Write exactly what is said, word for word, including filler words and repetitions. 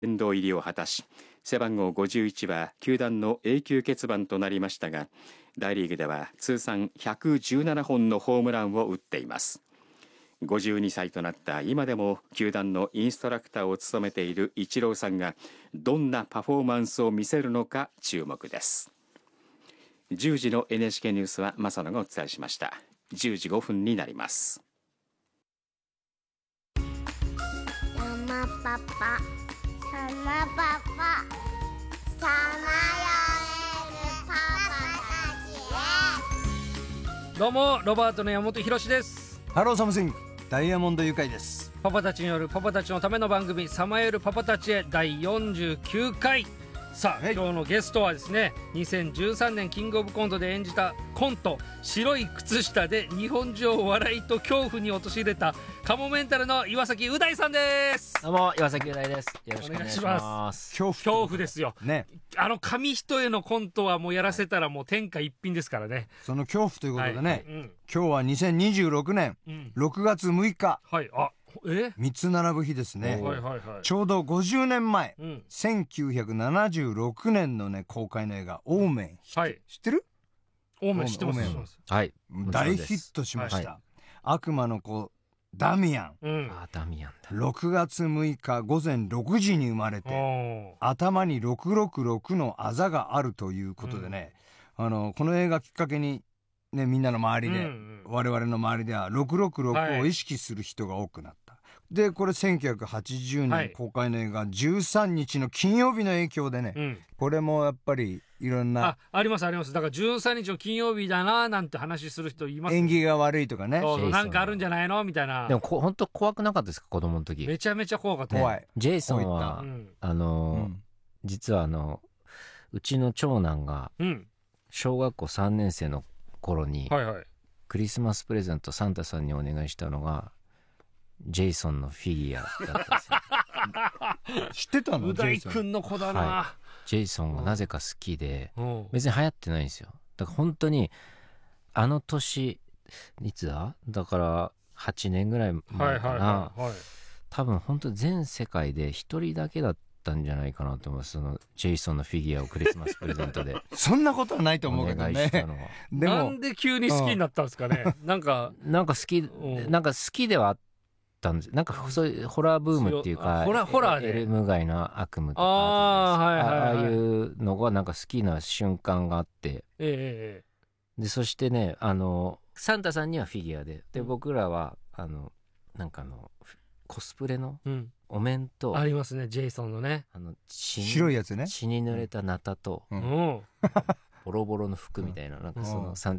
殿堂入りを果たし、背番号ごじゅういちは球団の永久欠番となりましたが、大リーグでは通算ひゃくじゅうななほんのホームランを打っています。ごじゅうにさいとなった今でも球団のインストラクターを務めているイチローさんがどんなパフォーマンスを見せるのか注目です。じゅうじの エヌエイチケー ニュースは正野がお伝えしました。じゅうじごふんになります。 山パパ山パパさまよえるパパたちへ。 どうもロバートの山本博です。 ハローサムシングダイヤモンドユカイです。 パパたちによるパパたちのための番組、さまよえるパパたちへだいよんじゅうきゅうかい。さあ、はい、今日のゲストはですね、にせんじゅうさんねんキングオブコントで演じたコント白い靴下で日本中を笑いと恐怖に陥れたカモメンタルの岩崎う大さんです。 どうも岩崎う大です。よろしくお願いします。 恐怖恐怖ですよ、ね、あの紙一重のコントはもうやらせたらもう天下一品ですからね。 その恐怖ということでね、はいうん、今日はにせんにじゅうろくねんろくがつむいか、 はい、あえみっつ並ぶ日ですね、 はいはいはい、 ちょうどごじゅうねんまえ、 うん、 せんきゅうひゃくななじゅうろくねんのね公開の映画オーメン、はい、知ってる？ オーメン知ってます。 はい、 大ヒットしました、はい、悪魔の子ダミアン、 うん、 あダミアンだ。 ろくがつむいかごぜんろくじに生まれて頭にろくろくろくのあざがあるということでね、うん、あのこの映画きっかけにね、みんなの周りで、うんうん、我々の周りではろくろくろくを意識する人が多くなった、はい、でこれせんきゅうひゃくはちじゅうねん公開の映画じゅうさんにちの金曜日の影響でね、うん、これもやっぱりいろんなあ, ありますあります。だからじゅうさんにちの金曜日だななんて話する人います。 縁起が悪いとかね、 そうなんかあるんじゃないのみたいな。 でもこ本当怖くなかったですか、子供の時。 めちゃめちゃ怖かった、 ね、怖い。 ジェイソンは、うん、あの、うん、実はあのうちの長男が小学校さんねんせいの頃に、 はいはい、 クリスマスプレゼントサンタさんにお願いしたのがジェイソンのフィギュアだったんですよ。 知ってたの？ う大くんの子だな、 はい、ジェイソンがなぜか好きで、別に流行ってないんですよ。だから本当にあの年いつだだからはちねんぐらい前かな、はいはいはいはい、多分本当全世界で一人だけだったんじゃないかなと思います。そのジェイソンのフィギュアをクリスマスプレゼントでそんなことはないと思うけどね。お願いしたのはでもなんで急に好きになったんですかね、うん、なんかなんか好きなんか好きではあったんです。なんかそういうホラーブームっていうか、 ホラホラーでエルム街の悪夢とかあ, あ, はいはいはい、 ああいうのがなんか好きな瞬間があって、 ええ、 でそしてね、あのサンタさんにはフィギュアで、で僕らはあのなんかあのコスプレのお面と、 うん、ありますね、ジェイソンのね、 あの白いやつね、 血に濡れたナタと、 うん、 ボロボロの服みたいな、なんかそのサン